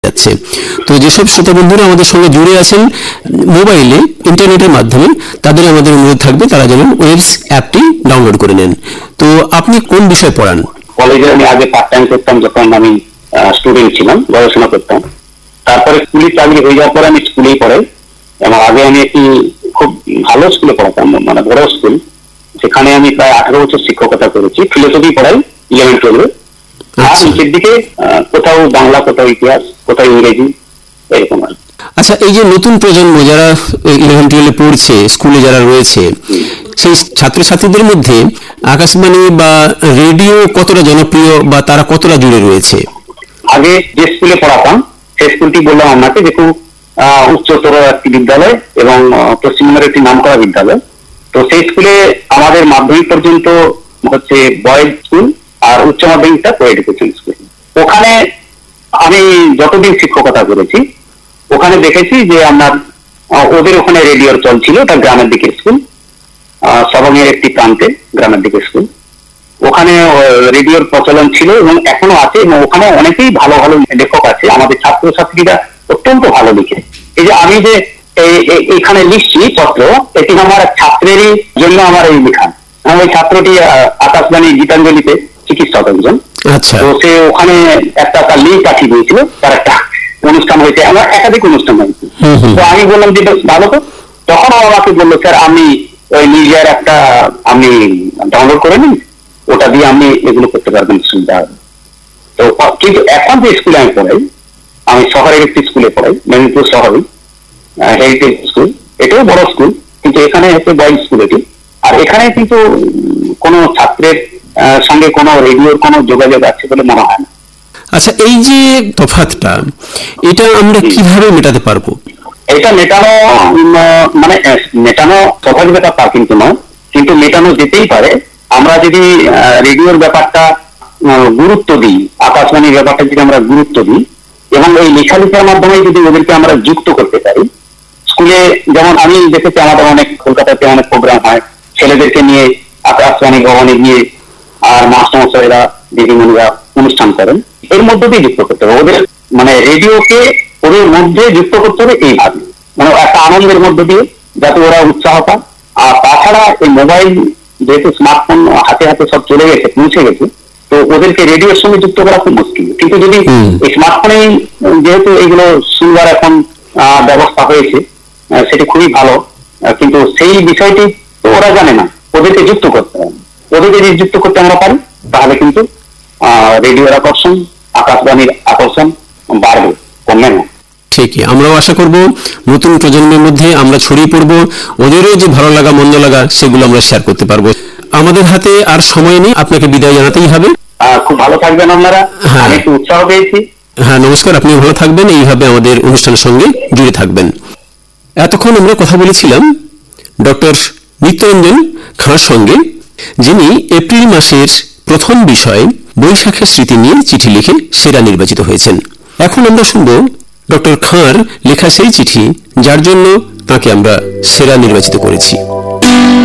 যাচ্ছে। তো যেসব শ্রোতা বন্ধুরা আমাদের সঙ্গে জুড়ে আছেন মোবাইলে ইন্টারনেটের মাধ্যমে, তাদের আমাদের অনুরোধ থাকবে তারা যেন ওয়েবস অ্যাপটি ডাউনলোড করে নেন। তো আপনি কোন বিষয় পড়ান? কলেজে আমি আগে পার্ট টাইম করতাম যখন আমি স্টুডেন্ট ছিলাম, গবেষণা করতাম। তারপরে স্কুলে চাকরি হয়ে যাওয়ার পরে আমি স্কুলেই পড়াই। এবং আগে আমি একটি খুব ভালো স্কুলে পড়াতাম, মানে বড় স্কুল। সেখানে আমি প্রায় 18 বছর শিক্ষকতা করেছি। ফিলোসফি পড়াই 11-12। আর নিচের দিকে কোথাও বাংলা, কোথাও ইতিহাস, কোথাও ইংরেজি, এরকম আর। আচ্ছা, এই যে নতুন প্রজন্ম যারা 11-12 পড়ছে, স্কুলে যারা রয়েছে, সেই ছাত্রছাত্রীদের মধ্যে আকাশবাণী বা রেডিও কতটা জনপ্রিয় বা তারা কতটা জুড়ে রয়েছে? আগে যে স্কুলে পড়াতাম সেই স্কুলটি বললাম আপনাকে যে খুব উচ্চতর একটি বিদ্যালয় এবং পশ্চিমবঙ্গের একটি নামকরা বিদ্যালয়। তো সেই স্কুলে আমাদের মাধ্যমিক পর্যন্ত হচ্ছে বয়েজ স্কুল আর উচ্চ মাধ্যমিকটা কো এডুকেশন স্কুল। ওখানে আমি যতদিন শিক্ষকতা করেছি ওখানে দেখেছি যে আপনার ওদের ওখানে রেডিওর চল ছিল। ওটা গ্রামের দিকের স্কুল, সবংয়ের একটি প্রান্তে গ্রামের দিকের স্কুল। ওখানে রেডিওর প্রচলন ছিল এবং এখনো আছে, এবং ওখানে অনেকেই ভালো ভালো লেখক আছে। আমাদের ছাত্রছাত্রীরা অত্যন্ত ভালো লিখে। এই যে আমি যে এখানে লিখছি পত্র, এটি আমার ছাত্রেরই জন্য আমার এই লেখা। ওই ছাত্রটি আকাশবাণী গীতাঞ্জলিতে চিকিৎসক একজন। আচ্ছা। তো সে ওখানে একটা তার লিঙ্ক পাঠিয়ে দিয়েছিল, তার একটা অনুষ্ঠান হয়েছে, আমার একাধিক অনুষ্ঠান হয়েছে। তো আমি বললাম যে বেশ ভালো। তো তখন আমাকে বললো, স্যার আমি ওই নিজের একটা আপনি ডাউনলোড করে নিন, ওটা দিয়ে আমি এগুলো করতে পারবেন, সুবিধা হবে। তো কিন্তু এখন যে স্কুলে আমি পড়াই, আমি শহরের একটি স্কুলে পড়াই, মেদিনীপুর শহরে, হেরিটেজ স্কুল। এটাও বড় স্কুল, কিন্তু এখানে হচ্ছে বয়েজ স্কুল এটি। আর এখানে কিন্তু কোনো ছাত্রের সঙ্গে কোনো রেডিওর কোনো যোগাযোগ আছে বলে মনে হয় না। আচ্ছা, এই যে তফাৎটা, এটা আমরা কিভাবে মেটাতে পারবো? এটা মেটানো মানে মেটানো সহজ ব্যাপার তা কিন্তু নয়, কিন্তু মেটানো যেতেই পারে। আমরা যদি রেডিওর ব্যাপারটা গুরুত্ব দিই, আকাশবাণীর ব্যাপারটা যদি আমরা গুরুত্ব দিই, এবং এই লেখালেখার মাধ্যমে যদি ওদেরকে আমরা যুক্ত করতে পারি। স্কুলে যেমন আমি দেখেছি আমাদের অনেক কলকাতাতে অনেক প্রোগ্রাম হয়, ছেলেদেরকে নিয়ে আকাশবাণী ভবনে গিয়ে আর মাস্টারমশাইরা দিদিমণিরা অনুষ্ঠান করেন। এর মধ্যে দিয়ে যুক্ত করতে হবে ওদের, মানে রেডিওকে ওদের মধ্যে যুক্ত করতে হবে এইভাবে, মানে একটা আনন্দের মধ্যে দিয়ে, যাতে ওরা উৎসাহ পায়। আর তাছাড়া এই মোবাইল যেহেতু স্মার্টফোন হাতে হাতে সব চলে গেছে, পৌঁছে গেছে, তো ওদেরকে রেডিওর সঙ্গে যুক্ত করা খুব মুশকিল। কিন্তু যদি এই স্মার্টফোনে যেহেতু এইগুলো শুনবার এখন ব্যবস্থা হয়েছে, সেটি খুবই ভালো। কিন্তু সেই বিষয়টি তো ওরা জানে না, ওদেরকে যুক্ত করতে হবে। ওদেরকে যদি যুক্ত করতে আমরা পারি, তাহলে কিন্তু রেডিওর আকর্ষণ, আকাশবাণীর আকর্ষণ বাড়বে, কমবে না। ঠিকই, আমরাও আশা করব নতুন প্রজন্মের মধ্যে আমরা ছড়িয়ে পড়বো, ওদেরও যে ভালো লাগা মন্দ লাগা সেগুলো আমরা শেয়ার করতে পারবো। আমাদের হাতে আর সময় নেই, আপনাকে বিদায় জানাতেই হবে। খুব ভালো থাকবেন আপনারা, আমি একটু উৎসাহ পেয়েছি। হ্যাঁ, নমস্কার, আপনি ভালো থাকবেন, এইভাবে আমাদের অনুষ্ঠানের সঙ্গে জুড়ে থাকবেন। এতক্ষণ আমরা কথা বলেছিলাম ডক্টর নিত্যরঞ্জন খাঁর সঙ্গে, যিনি এপ্রিল মাসের প্রথম বিষয় বৈশাখের স্মৃতি নিয়ে চিঠি লিখে সেরা নির্বাচিত হয়েছেন। এখন আমরা শুনব ডক্টর খাঁর লেখা সেই চিঠি যার জন্য তাকে আমরা সেরা নির্বাচিত করেছি।